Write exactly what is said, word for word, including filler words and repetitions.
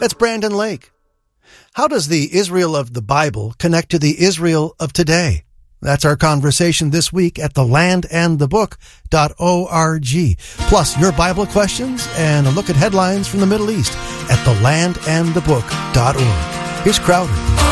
That's Brandon Lake. How does the Israel of the Bible connect to the Israel of today? That's our conversation this week at the land and the book dot org. Plus, your Bible questions and a look at headlines from the Middle East at the land and the book dot org. Here's Crowder.